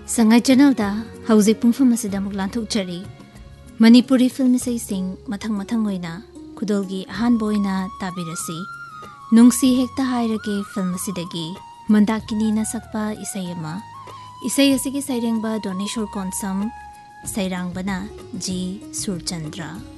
Sangai channel da hauzik pungfam asida muk lanthokchari Manipuri film isaising mathang oina khudolgi ahanba oina tabirasi Nungsi hekta hairage film asidagi Mandakini na sakpa isai ama isai asigi sairengba Doneshwar Konsam Sairang bana G Surchandra